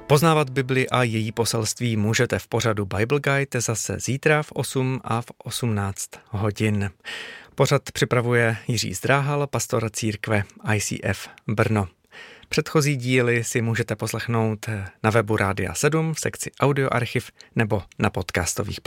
Poznávat Bibli a její poselství můžete v pořadu Bible Guide zase zítra v 8 a v 18 hodin. Pořad připravuje Jiří Zdráhal, pastor církve ICF Brno. Předchozí díly si můžete poslechnout na webu Rádia 7 v sekci Audioarchiv nebo na podcastových